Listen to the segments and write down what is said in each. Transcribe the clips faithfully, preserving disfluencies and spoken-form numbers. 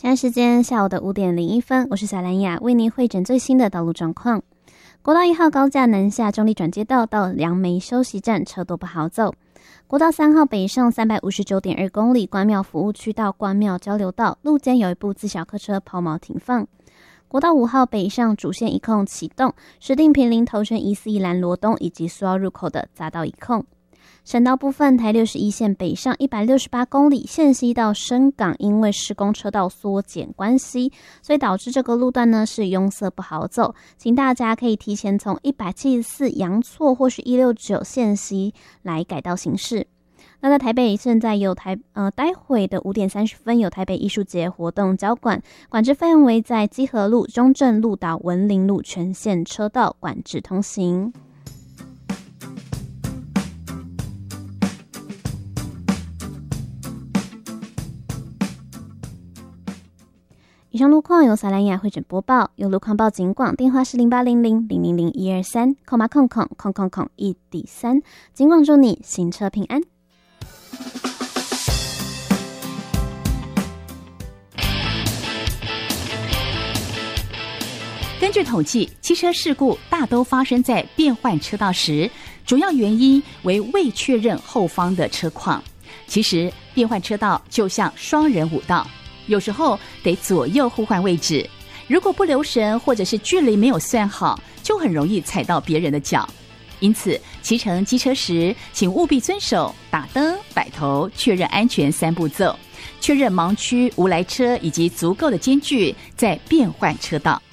现在时间下午的五点零一分，我是小兰雅，为您汇整最新的道路状况。国道一号高架南下中立转接道到杨梅休息站车多不好走。国道三号北上三百五十九点二公里，关庙服务区到关庙交流道路肩有一部自小客车抛锚停放。国道五号北上主线一控启动，石碇坪林头城宜四宜兰罗东以及苏澳入口的匝道一控。省道部分，台六十一线北上一百六十八公里，线西到深港因为施工车道缩减关系，所以导致这个路段呢是拥塞不好走，请大家可以提前从一百七十四阳错或是一六九线西来改道行驶。那在台北现在有台呃，待会的五点三十分有台北艺术节活动交管，管制范围在基河路、中正路到文林路全线车道管制通行。以上路况由萨兰雅汇整播报，有路况报警广电话是零八零零零零零一二三，空八空空空空空一底三，警广祝你行车平安。 根据统计，汽车事故大都发生在变换车道时，主要原因为未确认后方的车况。其实变换车道就像双人舞道，有时候得左右互换位置，如果不留神或者是距离没有算好，就很容易踩到别人的脚。因此骑乘机车时，请务必遵守打灯、摆头、确认安全三步骤，确认盲区、无来车以及足够的间距，再变换车道。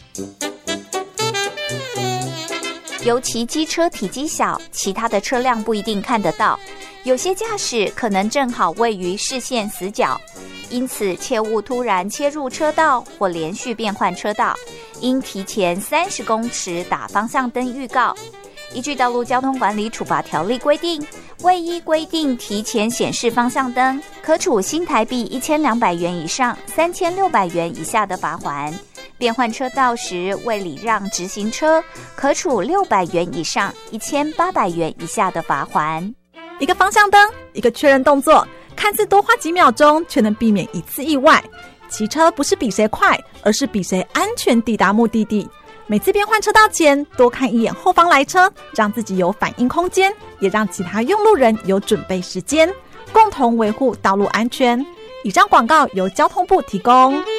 尤其机车体积小，其他的车辆不一定看得到，有些驾驶可能正好位于视线死角，因此切勿突然切入车道或连续变换车道，应提前三十公尺打方向灯预告。依据道路交通管理处罚条例规定，未依规定提前显示方向灯，可处新台币一千两百元以上三千六百元以下的罚锾。变换车道时未礼让直行车，可处六百元以上一千八百元以下的罚锾。 一个方向灯，一个确认动作，看似多花几秒钟，却能避免一次意外。骑车不是比谁快，而是比谁安全抵达目的地。每次变换车道前，多看一眼后方来车，让自己有反应空间，也让其他用路人有准备时间，共同维护道路安全。以上广告由交通部提供。